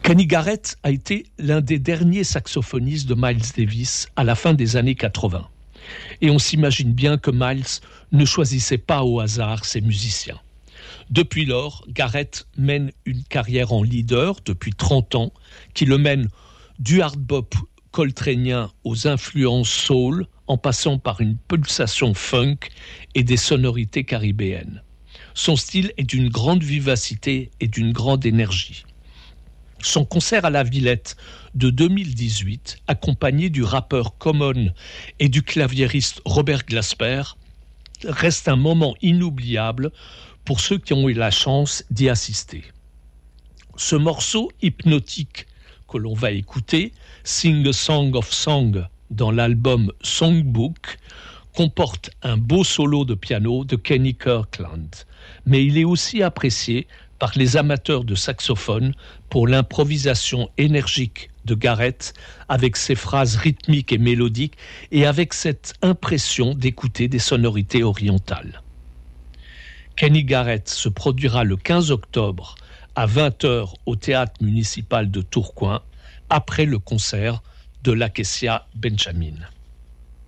Kenny Garrett a été l'un des derniers saxophonistes de Miles Davis à la fin des années 80. Et on s'imagine bien que Miles ne choisissait pas au hasard ses musiciens. Depuis lors, Garrett mène une carrière en leader depuis 30 ans qui le mène du hard bop coltranien aux influences soul en passant par une pulsation funk et des sonorités caribéennes. Son style est d'une grande vivacité et d'une grande énergie. Son concert à la Villette de 2018, accompagné du rappeur Common et du claviériste Robert Glasper, reste un moment inoubliable pour ceux qui ont eu la chance d'y assister. Ce morceau hypnotique que l'on va écouter, Sing a Song of Song, dans l'album Songbook, comporte un beau solo de piano de Kenny Kirkland, mais il est aussi apprécié par les amateurs de saxophone pour l'improvisation énergique de Garrett avec ses phrases rythmiques et mélodiques et avec cette impression d'écouter des sonorités orientales. Kenny Garrett se produira le 15 octobre à 20h au théâtre municipal de Tourcoing après le concert de l'Acacia Benjamin.